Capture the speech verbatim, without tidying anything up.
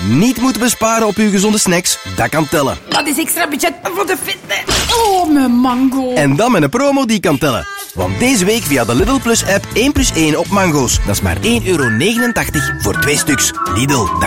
niet moeten besparen op uw gezonde snacks, dat kan tellen. Dat is extra budget voor de fitness. Oh, mijn mango. En dan met een promo die kan tellen. Want deze week via de Lidl Plus app één plus één op mango's. Dat is maar één euro negenentachtig voor twee stuks. Lidl, dat